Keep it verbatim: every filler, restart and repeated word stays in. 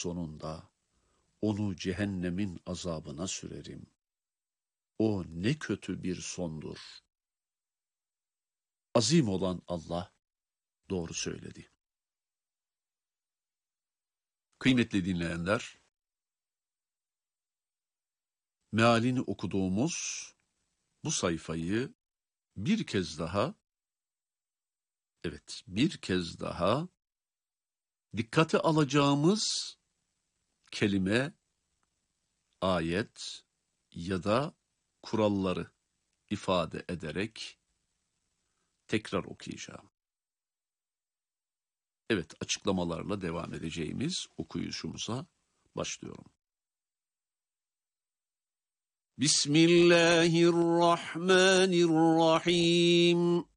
sonunda onu cehennemin azabına sürerim. O ne kötü bir sondur. Azim olan Allah doğru söyledi. Kıymetli dinleyenler, mealini okuduğumuz bu sayfayı bir kez daha, evet bir kez daha dikkate alacağımız kelime, ayet ya da kuralları ifade ederek tekrar okuyacağım. Evet, açıklamalarla devam edeceğimiz okuyuşumuza başlıyorum. Bismillahirrahmanirrahim.